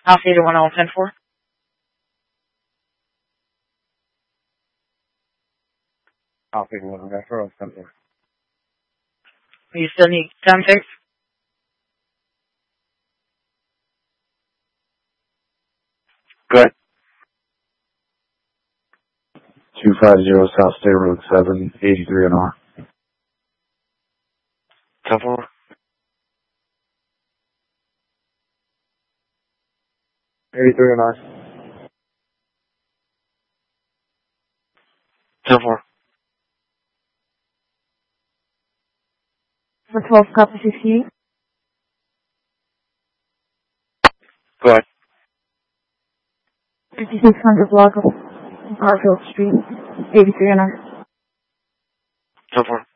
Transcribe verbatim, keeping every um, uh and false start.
Alpha Theta one oh ten four. Alpha Theta one oh ten four. You still need time fix? Good. two five zero South State Road seven, eighty-three an hour. ten four. eighty-three an hour. ten four. For twelve, copy sixty-eight. Go ahead. fifty-six hundred block of Garfield Street, eighty-three an hour. ten four.